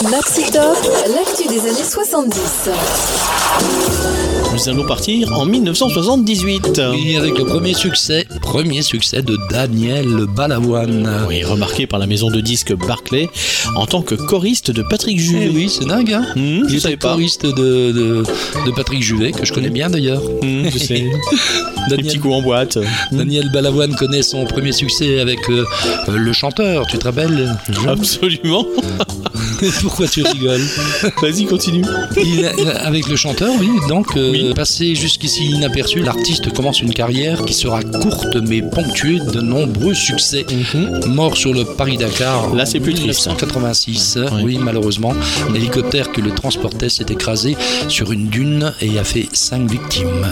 Maxi Top, l'actu des années 70. Nous allons partir en 1978. Oui, avec le premier succès de Daniel Balavoine. Oui, remarqué par la maison de disques Barclay en tant que choriste de Patrick Juvet. Eh oui, c'est dingue, hein. Je Il savais était pas. choriste de Patrick Juvet, que je connais bien d'ailleurs. Je sais. Des petits coups en boîte. Daniel Balavoine connaît son premier succès avec Le Chanteur, tu te rappelles? Absolument. Pourquoi tu rigoles? Vas-y, continue. Avec Le Chanteur, oui, donc passé jusqu'ici inaperçu, l'artiste commence une carrière qui sera courte mais ponctuée de nombreux succès. Mort sur le Paris-Dakar Là, c'est en plus triste. 1986, Oui. oui, malheureusement. L'hélicoptère qui le transportait s'est écrasé sur une dune et a fait 5 victimes.